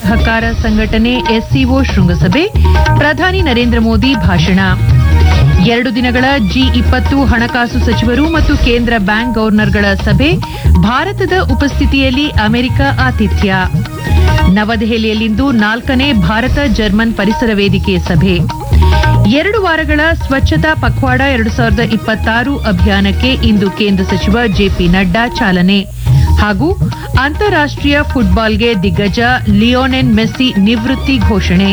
ಸಹಕಾರ ಸಂಘಟನೆ ಎಸ್ಸಿಒ ಶೃಂಗಸಭೆ, ಪ್ರಧಾನಿ ನರೇಂದ್ರ ಮೋದಿ ಭಾಷಣ. 2 ದಿನಗಳ G20 ಹಣಕಾಸು ಸಚಿವರು ಮತ್ತು ಕೇಂದ್ರ ಬ್ಯಾಂಕ್ ಗವರ್ನರ್ಗಳ ಸಭೆ, ಭಾರತದ ಉಪಸ್ಥಿತಿಯಲ್ಲಿ ಅಮೆರಿಕ ಆತಿಥ್ಯ. ನವದೆಹಲಿಯಲ್ಲಿಂದು 4ನೇ ಭಾರತ ಜರ್ಮನ್ ಪರಿಸರ ವೇದಿಕೆ ಸಭೆ. 2 ವಾರಗಳ ಸ್ವಚ್ಛತಾ ಪಖ್ವಾಡ 2026 ಅಭಿಯಾನಕ್ಕೆ ಇಂದು ಕೇಂದ್ರ ಸಚಿವ ಜೆಪಿ ನಡ್ಡಾ ಚಾಲನೆ. ಹಾಗೂ ಅಂತಾರಾಷ್ಟ್ರೀಯ ಫುಟ್ಬಾಲ್ಗೆ ದಿಗ್ಗಜ ಲಿಯೋನೆಲ್ ಮೆಸ್ಸಿ ನಿವೃತ್ತಿ ಘೋಷಣೆ.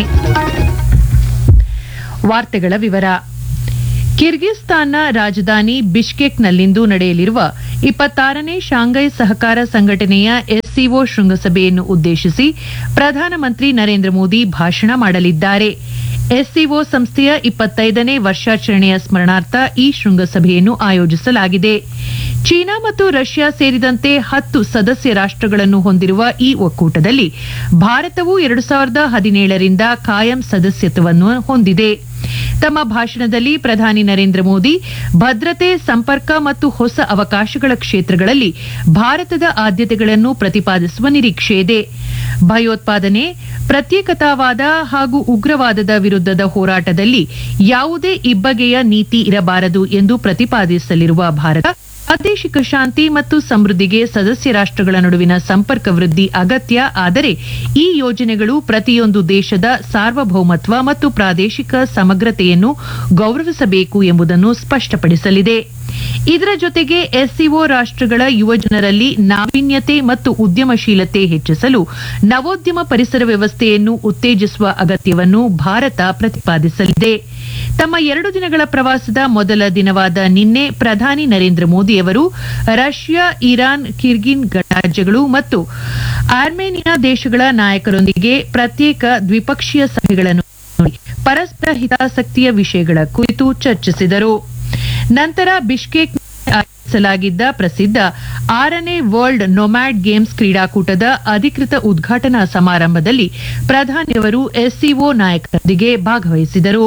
ವಾರ್ತೆಗಳ ವಿವರ. ಕಿರ್ಗಿಸ್ತಾನ್ನ ರಾಜಧಾನಿ ಬಿಷ್ಕೆಕ್ನಲ್ಲಿಂದು ನಡೆಯಲಿರುವ 26ನೇ ಶಾಂಘೈ ಸಹಕಾರ ಸಂಘಟನೆಯ ಎಸ್ಸಿಒ ಶೃಂಗಸಭೆಯನ್ನು ಉದ್ದೇಶಿಸಿ ಪ್ರಧಾನಮಂತ್ರಿ ನರೇಂದ್ರ ಮೋದಿ ಭಾಷಣ ಮಾಡಲಿದ್ದಾರೆ. ಎಸ್ಸಿಒ ಸಂಸ್ಥೆಯ 25ನೇ ವರ್ಷಾಚರಣೆಯ ಸ್ಮರಣಾರ್ಥ ಈ ಶೃಂಗಸಭೆಯನ್ನು ಆಯೋಜಿಸಲಾಗಿದೆ. ಚೀನಾ ಮತ್ತು ರಷ್ಯಾ ಸೇರಿದಂತೆ 10 ಸದಸ್ಯ ರಾಷ್ಟಗಳನ್ನು ಹೊಂದಿರುವ ಈ ಒಕ್ಕೂಟದಲ್ಲಿ ಭಾರತವು 2017 ರಿಂದ ಕಾಯಂ ಸದಸ್ಯತ್ವವನ್ನು ಹೊಂದಿದೆ. ತಮ್ಮ ಭಾಷಣದಲ್ಲಿ ಪ್ರಧಾನಿ ನರೇಂದ್ರ ಮೋದಿ ಭದ್ರತೆ, ಸಂಪರ್ಕ ಮತ್ತು ಹೊಸ ಅವಕಾಶಗಳ ಕ್ಷೇತ್ರಗಳಲ್ಲಿ ಭಾರತದ ಆದ್ಯತೆಗಳನ್ನು ಪ್ರತಿಪಾದಿಸುವ ನಿರೀಕ್ಷೆಯಿದೆ. ಭಯೋತ್ಪಾದನೆ, ಪ್ರತ್ಯೇಕತಾವಾದ ಹಾಗೂ ಉಗ್ರವಾದದ ವಿರುದ್ಧದ ಹೋರಾಟದಲ್ಲಿ ಯಾವುದೇ ಇಬ್ಬಗೆಯ ನೀತಿ ಇರಬಾರದು ಎಂದು ಪ್ರತಿಪಾದಿಸಲಿರುವ ಭಾರತ ಪ್ರಾದೇಶಿಕ ಶಾಂತಿ ಮತ್ತು ಸಮೃದ್ಧಿಗೆ ಸದಸ್ಯ ರಾಷ್ಟಗಳ ನಡುವಿನ ಸಂಪರ್ಕ ವೃದ್ಧಿ ಅಗತ್ಯ. ಆದರೆ ಈ ಯೋಜನೆಗಳು ಪ್ರತಿಯೊಂದು ದೇಶದ ಸಾರ್ವಭೌಮತ್ವ ಮತ್ತು ಪ್ರಾದೇಶಿಕ ಸಮಗ್ರತೆಯನ್ನು ಗೌರವಿಸಬೇಕು ಎಂಬುದನ್ನು ಸ್ಪಷ್ಟಪಡಿಸಲಿದೆ. ಇದರ ಜೊತೆಗೆ ಎಸ್ಸಿಒ ರಾಷ್ಟಗಳ ಯುವಜನರಲ್ಲಿ ನಾವೀನ್ಯತೆ ಮತ್ತು ಉದ್ಯಮಶೀಲತೆ ಹೆಚ್ಚಿಸಲು ನವೋದ್ಯಮ ಪರಿಸರ ವ್ಯವಸ್ಥೆಯನ್ನು ಉತ್ತೇಜಿಸುವ ಅಗತ್ಯವನ್ನು ಭಾರತ ಪ್ರತಿಪಾದಿಸಲಿದೆ. ತಮ್ಮ 2 ದಿನಗಳ ಪ್ರವಾಸದ ಮೊದಲ ದಿನವಾದ ನಿನ್ನೆ ಪ್ರಧಾನಿ ನರೇಂದ್ರ ಮೋದಿ ಅವರು ರಷ್ಯಾ, ಇರಾನ್, ಕಿರ್ಗಿಜ್ ಗಣರಾಜ್ಯಗಳು ಮತ್ತು ಆರ್ಮೇನಿಯಾ ದೇಶಗಳ ನಾಯಕರೊಂದಿಗೆ ಪ್ರತ್ಯೇಕ ದ್ವಿಪಕ್ಷೀಯ ಸಭೆಗಳನ್ನು ನಡೆಸಿ ಪರಸ್ಪರ ಹಿತಾಸಕ್ತಿಯ ವಿಷಯಗಳ ಕುರಿತು ಚರ್ಚಿಸಿದರು. ನಂತರ ಬಿಷ್ಕೇಕ್ ಆಯೋಜಿಸಲಾಗಿದ್ದ ಪ್ರಸಿದ್ಧ 6ನೇ ವರ್ಲ್ಡ್ ನೊಮ್ಯಾಡ್ ಗೇಮ್ಸ್ ಕ್ರೀಡಾಕೂಟದ ಅಧಿಕೃತ ಉದ್ಘಾಟನಾ ಸಮಾರಂಭದಲ್ಲಿ ಪ್ರಧಾನಿಯವರು ಎಸ್ಸಿಒ ನಾಯಕರೊಂದಿಗೆ ಭಾಗವಹಿಸಿದರು.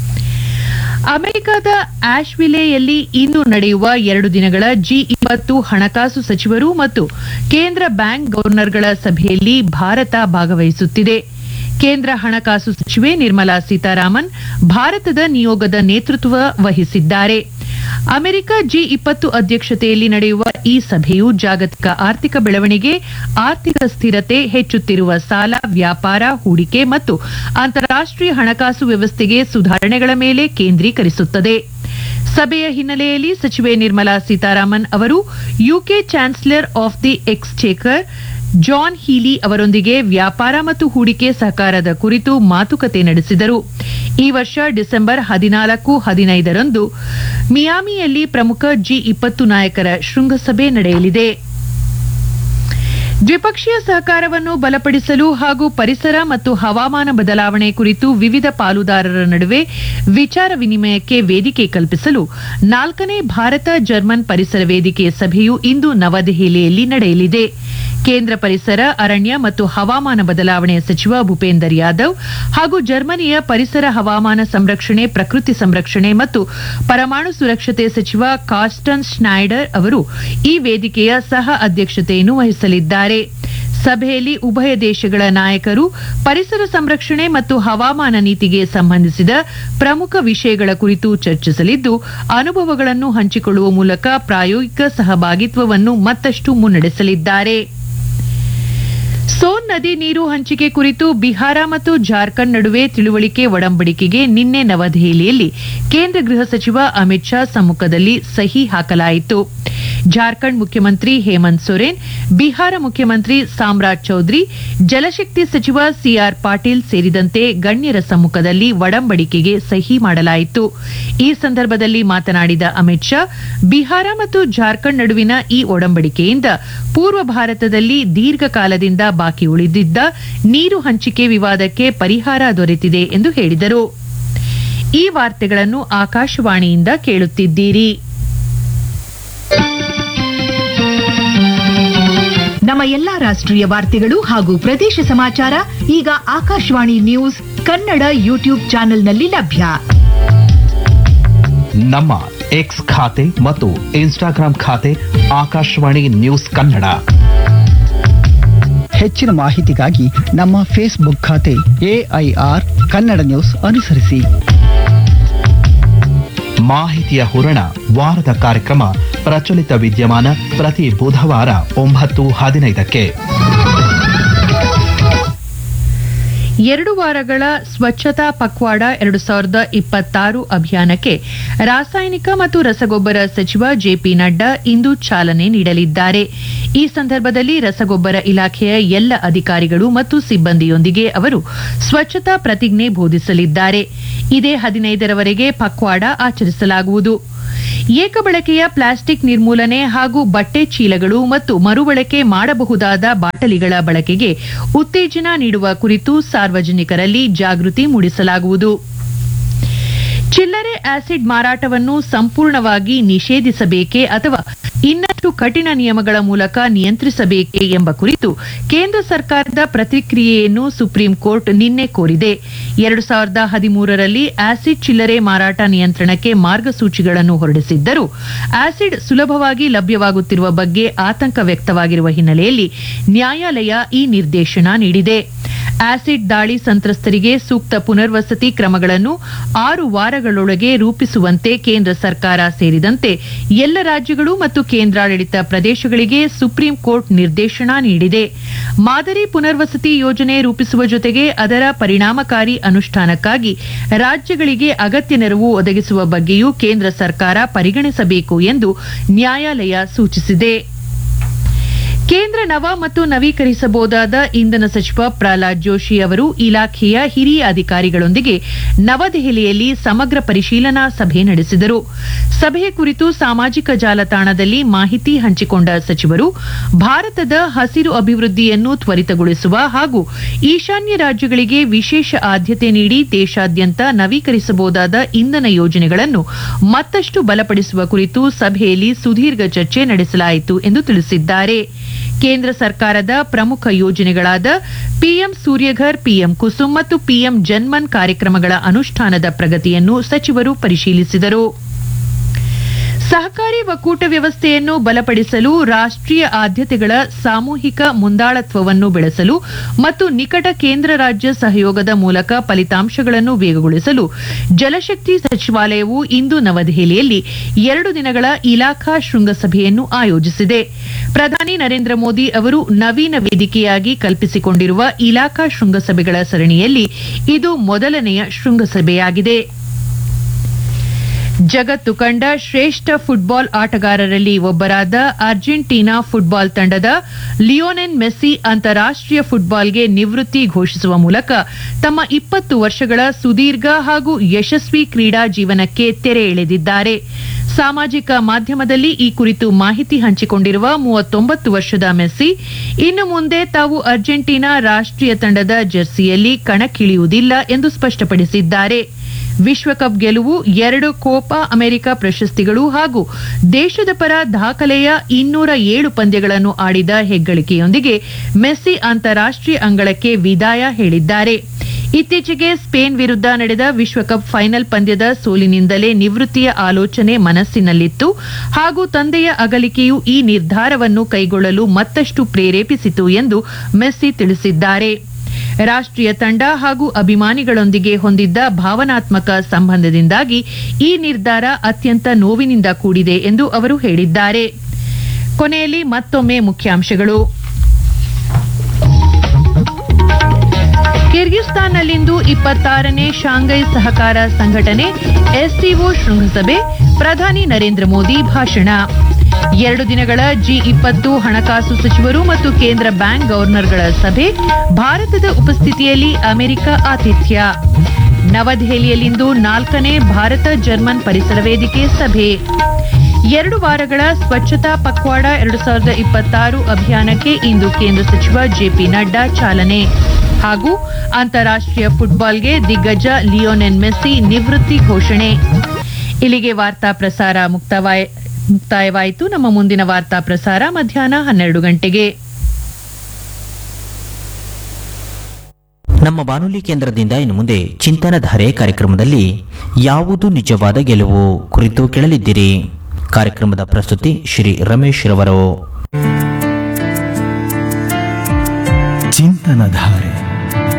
ಅಮೆರಿಕದ ಆಶ್ವಿಲೆಯಲ್ಲಿ ಇಂದು ನಡೆಯುವ 2 ದಿನಗಳ G20 ಹಣಕಾಸು ಸಚಿವರು ಮತ್ತು ಕೇಂದ್ರ ಬ್ಯಾಂಕ್ ಗವರ್ನರ್ಗಳ ಸಭೆಯಲ್ಲಿ ಭಾರತ ಭಾಗವಹಿಸುತ್ತಿದೆ. ಕೇಂದ್ರ ಹಣಕಾಸು ಸಚಿವೆ ನಿರ್ಮಲಾ ಸೀತಾರಾಮನ್ ಭಾರತದ ನಿಯೋಗದ ನೇತೃತ್ವ ವಹಿಸಿದ್ದಾರೆ. ಅಮೆರಿಕ G20 ಅಧ್ಯಕ್ಷತೆಯಲ್ಲಿ ನಡೆಯುವ ಈ ಸಭೆಯು ಜಾಗತಿಕ ಆರ್ಥಿಕ ಬೆಳವಣಿಗೆ, ಆರ್ಥಿಕ ಸ್ಥಿರತೆ, ಹೆಚ್ಚುತ್ತಿರುವ ಸಾಲ, ವ್ಯಾಪಾರ, ಹೂಡಿಕೆ ಮತ್ತು ಅಂತಾರಾಷ್ಟ್ರೀಯ ಹಣಕಾಸು ವ್ಯವಸ್ಥೆಗೆ ಸುಧಾರಣೆಗಳ ಮೇಲೆ ಕೇಂದ್ರೀಕರಿಸುತ್ತದೆ. ಸಭೆಯ ಹಿನ್ನೆಲೆಯಲ್ಲಿ ಸಚಿವೆ ನಿರ್ಮಲಾ ಸೀತಾರಾಮನ್ ಅವರು UK chancellor of the ಎಕ್ಸ್ಚೇಕರ್ John ಹೀಲಿ ಅವರೊಂದಿಗೆ ವ್ಯಾಪಾರ ಮತ್ತು ಹೂಡಿಕೆ ಸಹಕಾರದ ಕುರಿತು ಮಾತುಕತೆ ನಡೆಸಿದರು. ಈ ವರ್ಷ ಡಿಸೆಂಬರ್ 14-15ರಂದು ಮಿಯಾಮಿಯಲ್ಲಿ ಪ್ರಮುಖ G20 ನಾಯಕರ ಶೃಂಗಸಭೆ ನಡೆಯಲಿದೆ. ದ್ವಿಪಕ್ಷೀಯ ಸಹಕಾರವನ್ನು ಬಲಪಡಿಸಲು ಹಾಗೂ ಪರಿಸರ ಮತ್ತು ಹವಾಮಾನ ಬದಲಾವಣೆ ಕುರಿತು ವಿವಿಧ ಪಾಲುದಾರರ ನಡುವೆ ವಿಚಾರ ವಿನಿಮಯಕ್ಕೆ ವೇದಿಕೆ ಕಲ್ಪಿಸಲು 4ನೇ ಭಾರತ ಜರ್ಮನ್ ಪರಿಸರ ವೇದಿಕೆ ಸಭೆಯು ಇಂದು ನವದೆಹಲಿಯಲ್ಲಿ ನಡೆಯಲಿದೆ. ಕೇಂದ್ರ ಪರಿಸರ, ಅರಣ್ಯ ಮತ್ತು ಹವಾಮಾನ ಬದಲಾವಣೆ ಸಚಿವ ಭೂಪೇಂದರ್ ಯಾದವ್ ಹಾಗೂ ಜರ್ಮನಿಯ ಪರಿಸರ, ಹವಾಮಾನ ಸಂರಕ್ಷಣೆ, ಪ್ರಕೃತಿ ಸಂರಕ್ಷಣೆ ಮತ್ತು ಪರಮಾಣು ಸುರಕ್ಷತೆ ಸಚಿವ ಕಾರ್ಸ್ಟನ್ ಶ್ನೈಡರ್ ಅವರು ಈ ವೇದಿಕೆಯ ಸಹ ಅಧ್ಯಕ್ಷತೆಯನ್ನು ವಹಿಸಲಿದ್ದಾರೆ. ಸಭೆಯಲ್ಲಿ ಉಭಯ ದೇಶಗಳ ನಾಯಕರು ಪರಿಸರ ಸಂರಕ್ಷಣೆ ಮತ್ತು ಹವಾಮಾನ ನೀತಿಗೆ ಸಂಬಂಧಿಸಿದ ಪ್ರಮುಖ ವಿಷಯಗಳ ಕುರಿತು ಚರ್ಚಿಸಲಿದ್ದು, ಅನುಭವಗಳನ್ನು ಹಂಚಿಕೊಳ್ಳುವ ಮೂಲಕ ಪ್ರಾಯೋಗಿಕ ಸಹಭಾಗಿತ್ವವನ್ನು ಮತ್ತಷ್ಟು ಮುನ್ನಡೆಸಲಿದ್ದಾರೆ. ಸೋನ್ ನದಿ ನೀರು ಹಂಚಿಕೆ ಕುರಿತು ಬಿಹಾರ ಮತ್ತು ಜಾರ್ಖಂಡ್ ನಡುವೆ ತಿಳುವಳಿಕೆ ಒಡಂಬಡಿಕೆಗೆ ನಿನ್ನೆ ನವದೆಹಲಿಯಲ್ಲಿ ಕೇಂದ್ರ ಗೃಹ ಸಚಿವ ಅಮಿತ್ ಶಾ ಸಮ್ಮುಖದಲ್ಲಿ ಸಹಿ ಹಾಕಲಾಯಿತು. ಜಾರ್ಖಂಡ್ ಮುಖ್ಯಮಂತ್ರಿ ಹೇಮಂತ್ ಸೊರೇನ್, ಬಿಹಾರ ಮುಖ್ಯಮಂತ್ರಿ ಸಾಮ್ರಾಟ್ ಚೌಧರಿ, ಜಲಶಕ್ತಿ ಸಚಿವ ಸಿಆರ್ ಪಾಟೀಲ್ ಸೇರಿದಂತೆ ಗಣ್ಯರ ಸಮ್ಮುಖದಲ್ಲಿ ಒಡಂಬಡಿಕೆಗೆ ಸಹಿ ಮಾಡಲಾಯಿತು. ಈ ಸಂದರ್ಭದಲ್ಲಿ ಮಾತನಾಡಿದ ಅಮಿತ್ ಶಾ, ಬಿಹಾರ ಮತ್ತು ಜಾರ್ಖಂಡ್ ನಡುವಿನ ಈ ಒಡಂಬಡಿಕೆಯಿಂದ ಪೂರ್ವ ಭಾರತದಲ್ಲಿ ದೀರ್ಘಕಾಲದಿಂದ ಬಾಕಿ ಉಳಿದಿದ್ದ ನೀರು ಹಂಚಿಕೆ ವಿವಾದಕ್ಕೆ ಪರಿಹಾರ ದೊರೆತಿದೆ ಎಂದು ಹೇಳಿದರು. ಈ ವಾರ್ತೆಗಳನ್ನು ಆಕಾಶವಾಣಿಯಿಂದ ಕೇಳುತ್ತಿದ್ದೀರಿ. ನಮ್ಮ ಎಲ್ಲಾ ರಾಷ್ಟ್ರೀಯ ವಾರ್ತೆಗಳು ಹಾಗೂ ಪ್ರದೇಶ ಸಮಾಚಾರ ಈಗ ಆಕಾಶವಾಣಿ ನ್ಯೂಸ್ ಕನ್ನಡ ಯೂಟ್ಯೂಬ್ ಚಾನೆಲ್ನಲ್ಲಿ ಲಭ್ಯ. ನಮ್ಮ ಎಕ್ಸ್ ಖಾತೆ ಮತ್ತು ಇನ್ಸ್ಟಾಗ್ರಾಂ ಖಾತೆ ಆಕಾಶವಾಣಿ ನ್ಯೂಸ್ ಕನ್ನಡ. ಹೆಚ್ಚಿನ ಮಾಹಿತಿಗಾಗಿ ನಮ್ಮ ಫೇಸ್ಬುಕ್ ಖಾತೆ AIR ಕನ್ನಡ ನ್ಯೂಸ್ ಅನುಸರಿಸಿ. ಮಾಹಿತಿಯ ಹೂರಣ ವಾರದ ಕಾರ್ಯಕ್ರಮ ಪ್ರಚಲಿತ ವಿದ್ಯಮಾನ ಪ್ರತಿ ಬುಧವಾರ 9:15ಕ್ಕೆ. 2 ವಾರಗಳ ಸ್ವಚ್ಛತಾ ಪಕ್ವಾಡ 2026 ಅಭಿಯಾನಕ್ಕೆ ರಾಸಾಯನಿಕ ಮತ್ತು ರಸಗೊಬ್ಬರ ಸಚಿವ ಜೆಪಿ ನಡ್ಡಾ ಇಂದು ಚಾಲನೆ ನೀಡಲಿದ್ದಾರೆ. ಈ ಸಂದರ್ಭದಲ್ಲಿ ರಸಗೊಬ್ಬರ ಇಲಾಖೆಯ ಎಲ್ಲ ಅಧಿಕಾರಿಗಳು ಮತ್ತು ಸಿಬ್ಬಂದಿಯೊಂದಿಗೆ ಅವರು ಸ್ವಚ್ಛತಾ ಪ್ರತಿಜ್ಞೆ ಬೋಧಿಸಲಿದ್ದಾರೆ. ಇದೇ 15ರವರೆಗೆ ಪಕ್ವಾಡ ಆಚರಿಸಲಾಗುವುದು. ಏಕಬಳಕೆಯ ಪ್ಲಾಸ್ಟಿಕ್ ನಿರ್ಮೂಲನೆ ಹಾಗೂ ಬಟ್ಟೆ ಚೀಲಗಳು ಮತ್ತು ಮರುಬಳಕೆ ಮಾಡಬಹುದಾದ ಬಾಟಲಿಗಳ ಬಳಕೆಗೆ ಉತ್ತೇಜನ ನೀಡುವ ಕುರಿತು ಸಾರ್ವಜನಿಕರಲ್ಲಿ ಜಾಗೃತಿ ಮೂಡಿಸಲಾಗುವುದು. ಚಿಲ್ಲರೆ ಆಸಿಡ್ ಮಾರಾಟವನ್ನು ಸಂಪೂರ್ಣವಾಗಿ ನಿಷೇಧಿಸಬೇಕೇ ಅಥವಾ ಇನ್ನಷ್ಟು ಕಠಿಣ ನಿಯಮಗಳ ಮೂಲಕ ನಿಯಂತ್ರಿಸಬೇಕೇ ಎಂಬ ಕುರಿತು ಕೇಂದ್ರ ಸರ್ಕಾರದ ಪ್ರತಿಕ್ರಿಯೆಯನ್ನು ಸುಪ್ರೀಂ ಕೋರ್ಟ್ ನಿನ್ನೆ ಕೋರಿದೆ. 2013ರಲ್ಲಿ ಆಸಿಡ್ ಚಿಲ್ಲರೆ ಮಾರಾಟ ನಿಯಂತ್ರಣಕ್ಕೆ ಮಾರ್ಗಸೂಚಿಗಳನ್ನು ಹೊರಡಿಸಿದ್ದರೂ ಆಸಿಡ್ ಸುಲಭವಾಗಿ ಲಭ್ಯವಾಗುತ್ತಿರುವ ಬಗ್ಗೆ ಆತಂಕ ವ್ಯಕ್ತವಾಗಿರುವ ಹಿನ್ನೆಲೆಯಲ್ಲಿ ನ್ಯಾಯಾಲಯ ಈ ನಿರ್ದೇಶನ ನೀಡಿದೆ. ಆಸಿಡ್ ದಾಳಿ ಸಂತ್ರಸ್ತರಿಗೆ ಸೂಕ್ತ ಪುನರ್ವಸತಿ ಕ್ರಮಗಳನ್ನು 6 ವಾರಗಳೊಳಗೆ ರೂಪಿಸುವಂತೆ ಕೇಂದ್ರ ಸರ್ಕಾರ ಸೇರಿದಂತೆ ಎಲ್ಲ ರಾಜ್ಯಗಳು ಮತ್ತು ಕೇಂದ್ರಾಡಳಿತ ಪ್ರದೇಶಗಳಿಗೆ ಸುಪ್ರೀಂ ಕೋರ್ಟ್ ನಿರ್ದೇಶನ ನೀಡಿದೆ. ಮಾದರಿ ಪುನರ್ವಸತಿ ಯೋಜನೆ ರೂಪಿಸುವ ಜೊತೆಗೆ ಅದರ ಪರಿಣಾಮಕಾರಿ ಅನುಷ್ಠಾನಕ್ಕಾಗಿ ರಾಜ್ಯಗಳಿಗೆ ಅಗತ್ಯ ನೆರವು ಒದಗಿಸುವ ಬಗ್ಗೆಯೂ ಕೇಂದ್ರ ಸರ್ಕಾರ ಪರಿಗಣಿಸಬೇಕು ಎಂದು ನ್ಯಾಯಾಲಯ ಸೂಚಿಸಿದೆ. ಕೇಂದ್ರ ನವ ಮತ್ತು ನವೀಕರಿಸಬಹುದಾದ ಇಂಧನ ಸಚಿವ ಪ್ರಹ್ಲಾದ್ ಜೋಶಿ ಅವರು ಇಲಾಖೆಯ ಹಿರಿಯ ಅಧಿಕಾರಿಗಳೊಂದಿಗೆ ನವದೆಹಲಿಯಲ್ಲಿ ಸಮಗ್ರ ಪರಿಶೀಲನಾ ಸಭೆ ನಡೆಸಿದರು. ಸಭೆಯ ಕುರಿತು ಸಾಮಾಜಿಕ ಜಾಲತಾಣದಲ್ಲಿ ಮಾಹಿತಿ ಹಂಚಿಕೊಂಡ ಸಚಿವರು ಭಾರತದ ಹಸಿರು ಅಭಿವೃದ್ಧಿಯನ್ನು ತ್ವರಿತಗೊಳಿಸುವ ಹಾಗೂ ಈಶಾನ್ಯ ರಾಜ್ಯಗಳಿಗೆ ವಿಶೇಷ ಆದ್ಯತೆ ನೀಡಿ ದೇಶಾದ್ಯಂತ ನವೀಕರಿಸಬಹುದಾದ ಇಂಧನ ಯೋಜನೆಗಳನ್ನು ಮತ್ತಷ್ಟು ಬಲಪಡಿಸುವ ಕುರಿತು ಸಭೆಯಲ್ಲಿ ಸುದೀರ್ಘ ಚರ್ಚೆ ನಡೆಸಲಾಯಿತು ಎಂದು ತಿಳಿಸಿದ್ದಾರೆ. ಕೇಂದ್ರ ಸರ್ಕಾರದ ಪ್ರಮುಖ ಯೋಜನೆಗಳಾದ ಪಿಎಂ ಸೂರ್ಯಘರ್, ಪಿಎಂ ಕುಸುಮ್ ಮತ್ತು ಪಿಎಂ ಜನ್ಮನ್ ಕಾರ್ಯಕ್ರಮಗಳ ಅನುಷ್ಠಾನದ ಪ್ರಗತಿಯನ್ನು ಸಚಿವರು ಪರಿಶೀಲಿಸಿದರು. ಸಹಕಾರಿ ಒಕ್ಕೂಟ ವ್ಯವಸ್ಥೆಯನ್ನು ಬಲಪಡಿಸಲು ರಾಷ್ಟ್ರೀಯ ಆದ್ಯತೆಗಳ ಸಾಮೂಹಿಕ ಮುಂದಾಳತ್ವವನ್ನು ಬೆಳೆಸಲು ಮತ್ತು ನಿಕಟ ಕೇಂದ್ರ ರಾಜ್ಯ ಸಹಯೋಗದ ಮೂಲಕ ಫಲಿತಾಂಶಗಳನ್ನು ವೇಗಗೊಳಿಸಲು ಜಲಶಕ್ತಿ ಸಚಿವಾಲಯವು ಇಂದು ನವದೆಹಲಿಯಲ್ಲಿ 2 ದಿನಗಳ ಇಲಾಖಾ ಶೃಂಗಸಭೆಯನ್ನು ಆಯೋಜಿಸಿದೆ. ಪ್ರಧಾನಿ ನರೇಂದ್ರ ಮೋದಿ ಅವರು ನವೀನ ವೇದಿಕೆಯಾಗಿ ಕಲ್ಪಿಸಿಕೊಂಡಿರುವ ಇಲಾಖಾ ಶೃಂಗಸಭೆಗಳ ಸರಣಿಯಲ್ಲಿ ಇದು ಮೊದಲನೆಯ ಶೃಂಗಸಭೆಯಾಗಿದೆ. ಜಗತ್ತು ಕಂಡ ಶ್ರೇಷ್ಠ ಫುಟ್ಬಾಲ್ ಆಟಗಾರರಲ್ಲಿ ಒಬ್ಬರಾದ ಅರ್ಜೆಂಟೀನಾ ಫುಟ್ಬಾಲ್ ತಂಡದ ಲಿಯೋನೆಲ್ ಮೆಸ್ಸಿ ಅಂತಾರಾಷ್ಟ್ರೀಯ ಫುಟ್ಬಾಲ್ಗೆ ನಿವೃತ್ತಿ ಘೋಷಿಸುವ ಮೂಲಕ ತಮ್ಮ 20 ವರ್ಷಗಳ ಸುದೀರ್ಘ ಹಾಗೂ ಯಶಸ್ವಿ ಕ್ರೀಡಾ ಜೀವನಕ್ಕೆ ತೆರೆ ಎಳೆದಿದ್ದಾರೆ. ಸಾಮಾಜಿಕ ಮಾಧ್ಯಮದಲ್ಲಿ ಈ ಕುರಿತು ಮಾಹಿತಿ ಹಂಚಿಕೊಂಡಿರುವ 39 ವರ್ಷದ ಮೆಸ್ಸಿ ಇನ್ನು ಮುಂದೆ ತಾವು ಅರ್ಜೆಂಟೀನಾ ರಾಷ್ಟ್ರೀಯ ತಂಡದ ಜೆರ್ಸಿಯಲ್ಲಿ ಕಣಕ್ಕಿಳಿಯುವುದಿಲ್ಲ ಎಂದು ಸ್ಪಷ್ಟಪಡಿಸಿದ್ದಾರೆ. ವಿಶ್ವಕಪ್ ಗೆಲುವು, 2 ಕೋಪಾ ಅಮೆರಿಕ ಪ್ರಶಸ್ತಿಗಳು ಹಾಗೂ ದೇಶದ ಪರ ದಾಖಲೆಯ 207 ಪಂದ್ಯಗಳನ್ನು ಆಡಿದ ಹೆಗ್ಗಳಿಕೆಯೊಂದಿಗೆ ಮೆಸ್ಸಿ ಅಂತಾರಾಷ್ಟ್ರೀಯ ಅಂಗಳಕ್ಕೆ ವಿದಾಯ ಹೇಳಿದ್ದಾರೆ. ಇತ್ತೀಚೆಗೆ ಸ್ಪೇನ್ ವಿರುದ್ಧ ನಡೆದ ವಿಶ್ವಕಪ್ ಫೈನಲ್ ಪಂದ್ಯದ ಸೋಲಿನಿಂದಲೇ ನಿವೃತ್ತಿಯ ಆಲೋಚನೆ ಮನಸ್ಸಿನಲ್ಲಿತ್ತು ಹಾಗೂ ತಂದೆಯ ಅಗಲಿಕೆಯು ಈ ನಿರ್ಧಾರವನ್ನು ಕೈಗೊಳ್ಳಲು ಮತ್ತಷ್ಟು ಪ್ರೇರೇಪಿಸಿತು ಎಂದು ಮೆಸ್ಸಿ ತಿಳಿಸಿದ್ದಾರೆ. ರಾಷ್ಟ್ರೀಯ ತಂಡ ಹಾಗೂ ಅಭಿಮಾನಿಗಳೊಂದಿಗೆ ಹೊಂದಿದ್ದ ಭಾವನಾತ್ಮಕ ಸಂಬಂಧದಿಂದಾಗಿ ಈ ನಿರ್ಧಾರ ಅತ್ಯಂತ ನೋವಿನಿಂದ ಕೂಡಿದೆ ಎಂದು ಅವರು ಹೇಳಿದ್ದಾರೆ. ಕೊನೆಯಲ್ಲಿ ಮತ್ತೊಮ್ಮೆ ಮುಖ್ಯಾಂಶಗಳು. ಕಿರ್ಗಿಸ್ತಾನ್ನಲ್ಲಿಂದು 26ನೇ ಶಾಂಘೈ ಸಹಕಾರ ಸಂಘಟನೆ ಎಸ್ಸಿಒ ಶೃಂಗಸಭೆ, ಪ್ರಧಾನಿ ನರೇಂದ್ರ ಮೋದಿ ಭಾಷಣ. 2 ದಿನಗಳ G20 ಹಣಕಾಸು ಸಚಿವರು ಮತ್ತು ಕೇಂದ್ರ ಬ್ಯಾಂಕ್ ಗವರ್ನರ್ಗಳ ಸಭೆ, ಭಾರತದ ಉಪಸ್ಥಿತಿಯಲ್ಲಿ ಅಮೆರಿಕ ಆತಿಥ್ಯ. ನವದೆಹಲಿಯಲ್ಲಿಂದು 4ನೇ ಭಾರತ ಜರ್ಮನ್ ಪರಿಸರ ವೇದಿಕೆ ಸಭೆ. 2 ವಾರಗಳ ಸ್ವಚ್ಛತಾ ಪಕ್ವಾಡ 2026 ಅಭಿಯಾನಕ್ಕೆ ಇಂದು ಕೇಂದ್ರ ಸಚಿವ ಜೆಪಿ ನಡ್ಡಾ ಚಾಲನೆ. ಹಾಗೂ ಅಂತಾರಾಷ್ಟ್ರೀಯ ಫುಟ್ಬಾಲ್ಗೆ ದಿಗ್ಗಜ ಲಿಯೋನೆಲ್ ಮೆಸ್ಸಿ ನಿವೃತ್ತಿ ಘೋಷಣೆ. ಇಲ್ಲಿಗೆ ವಾರ್ತಾ ಪ್ರಸಾರ ಮುಕ್ತಾಯವಾಯಿತು. ನಮ್ಮ ಮುಂದಿನ ವಾರ್ತಾ ಪ್ರಸಾರ ಮಧ್ಯಾಹ್ನ 12 ಗಂಟೆಗೆ. ನಮ್ಮ ಬಾನುಲಿ ಕೇಂದ್ರದಿಂದ ಇನ್ನು ಮುಂದೆ ಚಿಂತನಧಾರೆ ಕಾರ್ಯಕ್ರಮದಲ್ಲಿ ಯಾವುದು ನಿಜವಾದ ಗೆಲುವು ಕುರಿತು ಕೇಳಲಿದ್ದೀರಿ. ಕಾರ್ಯಕ್ರಮದ ಪ್ರಸ್ತುತಿ ಶ್ರೀ ರಮೇಶ್ ರವರು. ಚಿಂತನಧಾರೆ.